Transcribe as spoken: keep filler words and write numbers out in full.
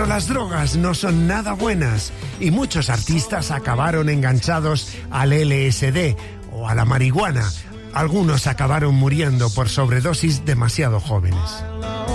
Pero las drogas no son nada buenas y muchos artistas acabaron enganchados al L S D o a la marihuana. Algunos acabaron muriendo por sobredosis demasiado jóvenes.